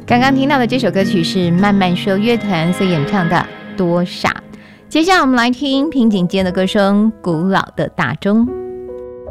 刚刚听到的这首歌曲是慢慢说乐团所演唱的《多傻》。接下来我们来听平井坚的歌声《古老的大钟》。